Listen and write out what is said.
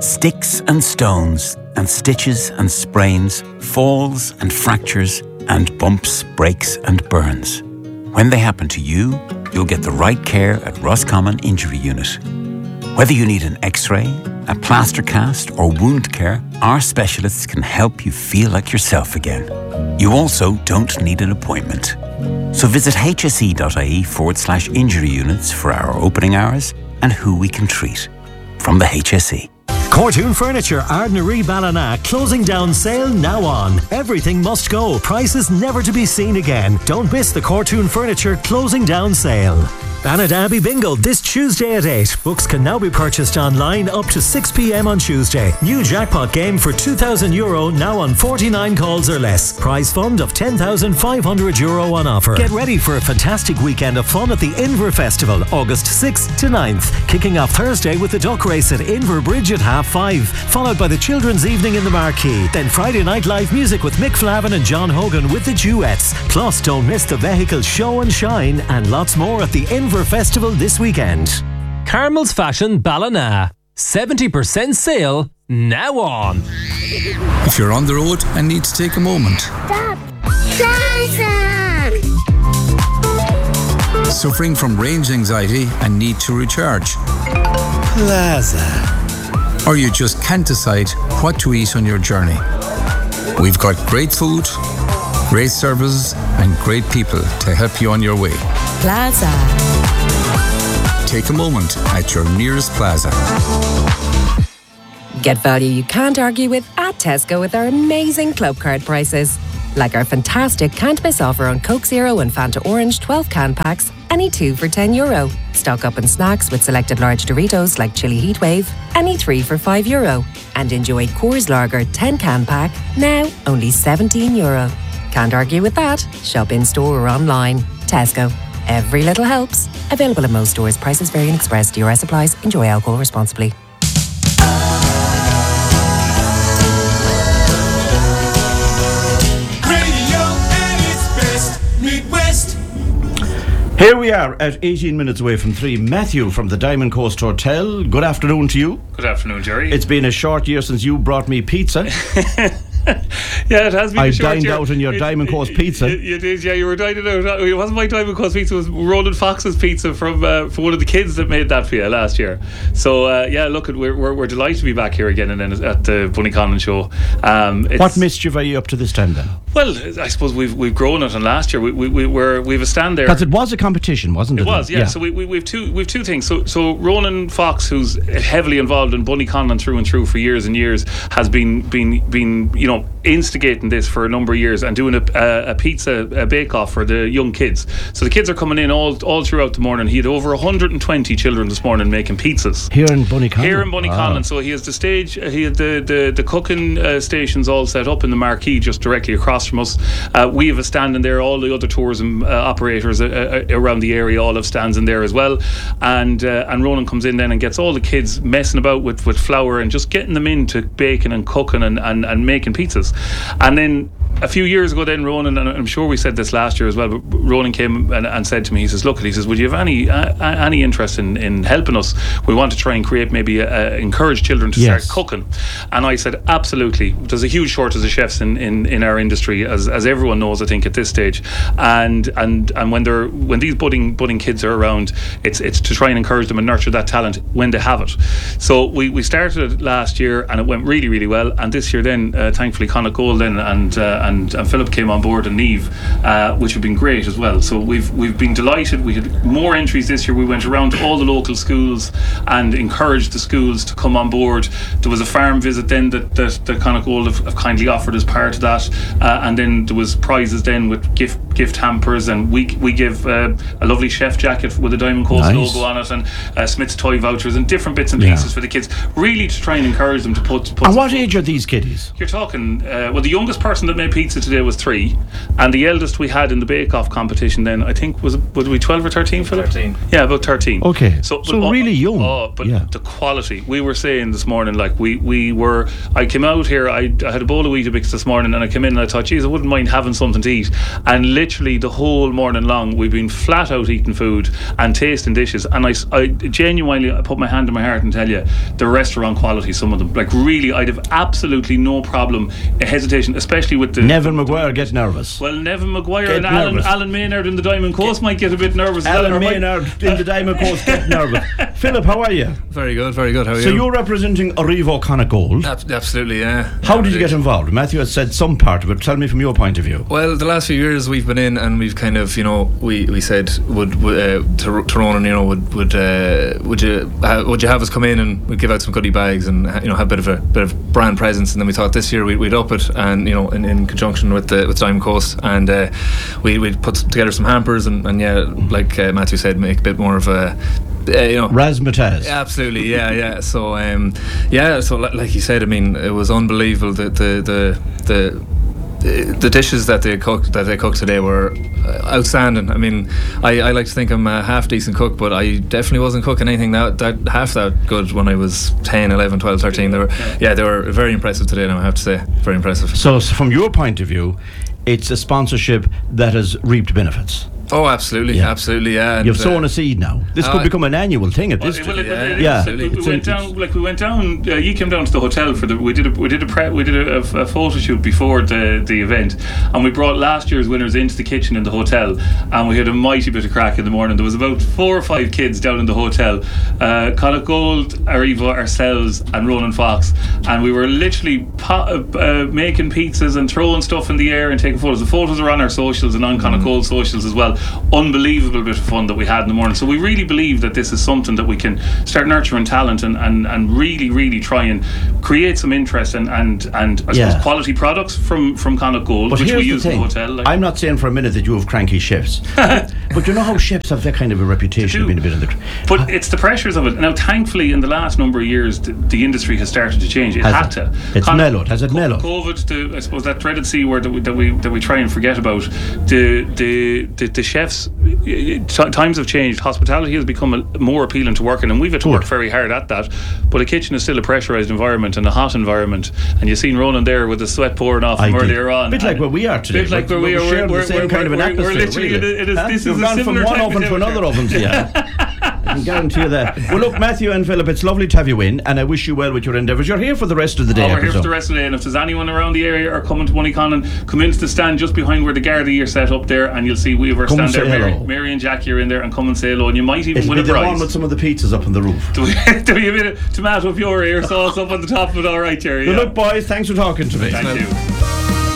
Sticks and stones and stitches and sprains, falls and fractures and bumps, breaks and burns. When they happen to you, you'll get the right care at Roscommon Injury Unit. Whether you need an X-ray, a plaster cast or wound care, our specialists can help you feel like yourself again. You also don't need an appointment. So visit hse.ie/injury units for our opening hours and who we can treat. From the HSE. Cortoon Furniture, Ardnaree Ballina, closing down sale now on. Everything must go. Prices never to be seen again. Don't miss the Cortoon Furniture closing down sale. Bannadabbey Bingo this Tuesday at 8. Books can now be purchased online up to 6 p.m. on Tuesday. New jackpot game for €2,000 now on 49 calls or less. Prize fund of €10,500 on offer. Get ready for a fantastic weekend of fun at the Inver Festival, August 6th to 9th. Kicking off Thursday with the duck race at Inver Bridge at 5:30, followed by the Children's Evening in the Marquee. Then Friday night live music with Mick Flavin and John Hogan with the Duets. Plus, don't miss the vehicle show and shine and lots more at the Inver Festival this weekend. Carmel's Fashion Ballina. 70% sale now on. If you're on the road and need to take a moment. Stop. Plaza. Suffering from range anxiety and need to recharge. Plaza. Or you just can't decide what to eat on your journey. We've got great food, great services and great people to help you on your way. Plaza. Take a moment at your nearest Plaza. Get value you can't argue with at Tesco with our amazing club card prices. Like our fantastic can't miss offer on Coke Zero and Fanta Orange 12 can packs, any 2 for €10. Stock up on snacks with selected large Doritos like Chili Heatwave, any 3 for €5. And enjoy Coors Lager 10 can pack, now only €17. Can't argue with that. Shop in store or online. Tesco. Every little helps. Available in most stores. Prices vary and express. DRS applies. Enjoy alcohol responsibly. Here we are at 18 minutes away from 3. Matthew from the Diamond Coast Hotel. Good afternoon to you. Good afternoon, Jerry. It's been a short year since you brought me pizza. Yeah, it has been. I dined out on your Diamond Coast pizza. You did, yeah. You were dining out. It wasn't my Diamond Coast pizza. It was Roland Fox's pizza from one of the kids that made that for you last year. So yeah, look, we're delighted to be back here again and then at the Bunnyconlon show. What mischief are you up to this time then? Well, I suppose we've grown it, and last year we've a stand there because it was a competition, wasn't it? It was, yeah. So we've two things. So Ronan Fox, who's heavily involved in Bunnyconlon through and through for years and years, has been instigating this for a number of years and doing a pizza bake-off for the young kids. So the kids are coming in all throughout the morning. He had over 120 children this morning making pizzas here in Bunnyconlon. Wow. So he has the stage, he had the cooking stations all set up in the marquee just directly across from us. We have a stand in there. All the other tourism operators around the area all have stands in there as well. And Ronan comes in then and gets all the kids messing about with flour and just getting them into baking and cooking and making pizzas. And then a few years ago then Ronan, and I'm sure we said this last year as well, but Ronan came and said to me, he says, would you have any interest in helping us? We want to try and create maybe encourage children to start cooking. And I said, absolutely. There's a huge shortage of chefs in our industry, as everyone knows, I think, at this stage. And when these budding kids are around, it's to try and encourage them and nurture that talent when they have it. So we started it last year and it went really, really well. And this year then, thankfully, Connacht Gold then and Philip came on board and Neve, which have been great as well. So we've been delighted. We had more entries this year. We went around to all the local schools and encouraged the schools to come on board. There was a farm visit then that Connacht Gold have kindly offered as part of that, and then there was prizes then with gift hampers, and we give a lovely chef jacket with a Diamond Coast logo on it, and Smith's toy vouchers and different bits and pieces for the kids, really to try and encourage them to put. And what age are these kiddies? You're talking the youngest person that made pizza today was 3, and the eldest we had in the bake-off competition then, I think, was we 12 or 13, Philip? 13. Yeah, about 13. Okay. So really young. But the quality, we were saying this morning, like I came out here, I had a bowl of Weetabix this morning, and I came in and I thought, geez, I wouldn't mind having something to eat. And literally the whole morning long we've been flat out eating food and tasting dishes, and I genuinely put my hand on my heart and tell you, the restaurant quality, some of them, like really, I'd have absolutely no problem, hesitation, especially with the Neville Maguire get nervous. Well, Neville Maguire and Alan Maynard in the Diamond Coast might get a bit nervous. Alan Maynard in the Diamond Coast get nervous. Philip, how are you? Very good, very good. How are you? So you're representing Arrivo Connacht. Absolutely, yeah. How did you get involved? Matthew has said some part of it. Tell me from your point of view. Well, the last few years we've been in, and we've kind of, we said would to Ronan, would you have us come in and we'd give out some goodie bags and have a bit of brand presence, and then we thought this year we'd up it, and in conjunction with Diamond Coast, and we'd put together some hampers and like Matthew said, make a bit more of a razzmatazz. Absolutely, yeah. So so like you said, I mean, it was unbelievable. The dishes that they cooked today were outstanding. I mean, I like to think I'm a half decent cook, but I definitely wasn't cooking anything that half that good when I was 10, 11, 12, 13. They were very impressive today now, I have to say. Very impressive. So from your point of view, it's a sponsorship that has reaped benefits. Oh, absolutely, absolutely, yeah. And you've sown a seed now. This could become an annual thing at this. We went down. You came down to the hotel for we did a photo shoot before the event, and we brought last year's winners into the kitchen in the hotel, and we had a mighty bit of crack in the morning. There was about 4 or 5 kids down in the hotel, Connacht Gold, Arrivo, ourselves, and Ronan Fox, and we were literally making pizzas and throwing stuff in the air and taking photos. The photos are on our socials and on Connacht Gold socials as well. Unbelievable bit of fun that we had in the morning. So we really believe that this is something that we can start nurturing talent and really, really try and create some interest and I suppose quality products from Connacht Gold, but which we use in the hotel. I'm not saying for a minute that you have cranky chefs, but you know how chefs have that kind of a reputation of being a bit in the. But it's the pressures of it. Now, thankfully, in the last number of years, the industry has started to change. It had to. It's mellowed. Has it mellowed? COVID, I suppose that dreaded C word that we try and forget about. The chefs, times have changed. Hospitality has become more appealing to work in, and we've had to work very hard at that. But a kitchen is still a pressurised environment and a hot environment, and you've seen Ronan there with the sweat pouring off him earlier on. A bit like where we are today. A bit like where we are. We're the same kind of an atmosphere. We're literally, this is a gone from one oven to another oven. I can guarantee you that. Well, look, Matthew and Philip, it's lovely to have you in, and I wish you well with your endeavours. You're here for the rest of the day. We're here for the rest of the day, and if there's anyone around the area or coming to Moneyconnon, come into the stand just behind where the Gardaí are set up there, and you'll see we have our stand there. Mary and Jackie are in there, and come and say hello, and you might even win a prize. It'll be the one with some of the pizzas up on the roof. Do we a bit of tomato puree or sauce up on the top of it? All right, Jerry. Well, look, boys, thanks for talking to me. Thank you.